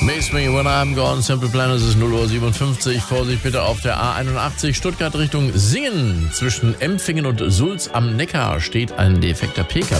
Miss Me When I'm Gone, Simple Plan, es ist 0:57 Uhr. Vorsicht bitte auf der A81 Stuttgart Richtung Singen. Zwischen Empfingen und Sulz am Neckar steht ein defekter PKW.